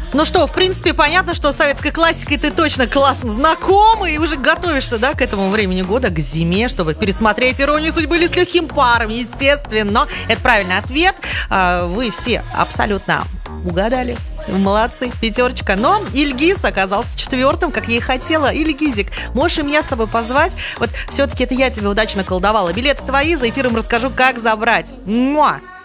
Ну что, в принципе, понятно, что с советской классикой ты точно классно знаком и уже готовишься, да, к этому времени года, к зиме, чтобы пересмотреть «Иронию судьбы» или «С легким паром», естественно. Это правильный ответ. Вы все абсолютно угадали. Молодцы, 5. Но Ильгиз оказался 4, как я и хотела. Ильгизик, можешь и меня с собой позвать? Вот все-таки это я тебе удачно колдовала. Билеты твои, за эфиром расскажу, как забрать. Муа!